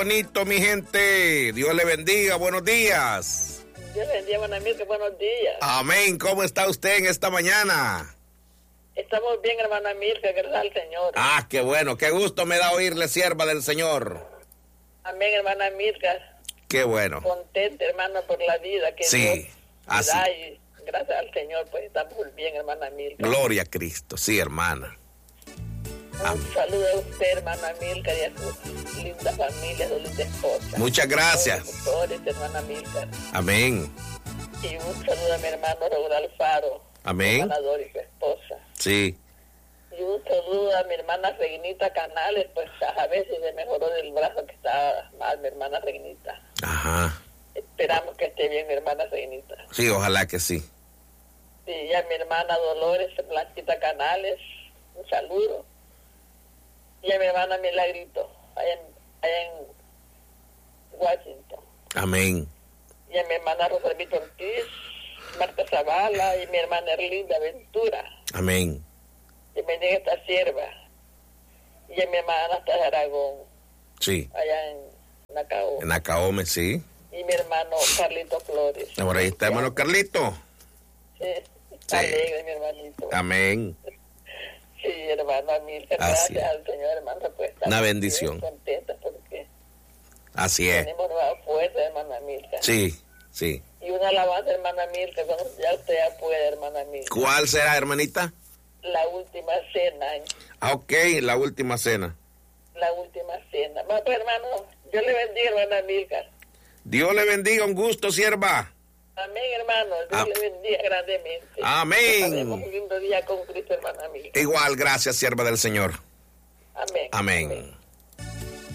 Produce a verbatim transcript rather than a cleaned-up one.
Bonito, mi gente. Dios le bendiga. Buenos días. Dios le bendiga, hermana Milka. Buenos días. Amén. ¿Cómo está usted en esta mañana? Estamos bien, hermana Milka. Gracias al Señor. Ah, qué bueno. Qué gusto me da oírle, sierva del Señor. Amén, hermana Milka. Qué bueno. Contenta, hermana, por la vida que sí, Dios así. da y gracias al Señor, pues estamos bien, hermana Milka. Gloria a Cristo. Sí, hermana. Un Amén. Saludo a usted, hermana Milka, y a su linda familia, a su linda esposa. Muchas gracias. Doctores, hermana Milka. Amén. Y un saludo a mi hermano Raúl Alfaro. Amén. Ganador y su esposa. Sí. Y un saludo a mi hermana Regnita Canales, pues a veces se mejoró del brazo que estaba mal, mi hermana Regnita. Ajá. Esperamos que esté bien mi hermana Regnita. Sí, ojalá que sí. Sí, y a mi hermana Dolores Blanquita Canales, un saludo. Y a mi hermana Milagrito, allá en, allá en Washington. Amén. Y a mi hermana Rosalvita Ortiz, Marta Zavala y mi hermana Erlinda Ventura. Amén. Que me llegue esta sierva. Y a mi hermana Anastasia Aragón. Sí. Allá en Nacaome. En Nacaome, sí. Y mi hermano Carlito Flores. Por ahí está, hermano Carlito. Sí. Sí. Alegre, mi hermanito. Amén. Sí, hermano Milka, gracias al Señor, hermano. Pues, una bendición. Contenta porque así es. Tenemos nueva fuerza, hermana Milka. Sí, sí. Y una alabanza, hermana Milka, cuando ya usted ya puede, hermana Milka. ¿Cuál será, hermanita? La última cena. Ah, ok, la última cena. La última cena. Bueno, pues, hermano, Dios le bendiga, hermana Milka. Dios le bendiga, un gusto, sierva. Amén, hermano. Dios ah. le bendiga grandemente. Amén. Pasemos un lindo día con Cristo, hermana Milka. Igual, gracias, sierva del Señor. Amén. Amén. Amén.